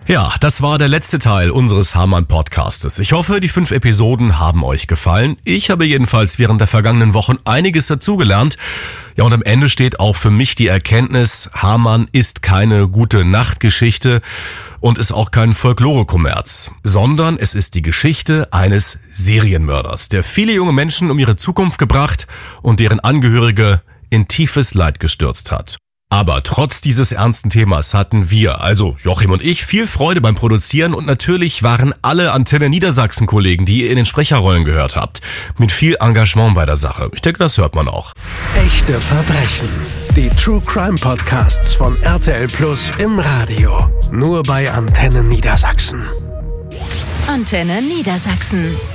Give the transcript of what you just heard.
Ja, das war der letzte Teil unseres Hamann-Podcastes. Ich hoffe, die 5 Episoden haben euch gefallen. Ich habe jedenfalls während der vergangenen Wochen einiges dazugelernt. Ja, und am Ende steht auch für mich die Erkenntnis, Hamann ist keine gute Nachtgeschichte und ist auch kein Folklore-Kommerz, sondern es ist die Geschichte eines Serienmörders, der viele junge Menschen um ihre Zukunft gebracht und deren Angehörige in tiefes Leid gestürzt hat. Aber trotz dieses ernsten Themas hatten wir, also Joachim und ich, viel Freude beim Produzieren und natürlich waren alle Antenne Niedersachsen-Kollegen, die ihr in den Sprecherrollen gehört habt, mit viel Engagement bei der Sache. Ich denke, das hört man auch. Echte Verbrechen. Die True Crime Podcasts von RTL Plus im Radio. Nur bei Antenne Niedersachsen. Antenne Niedersachsen.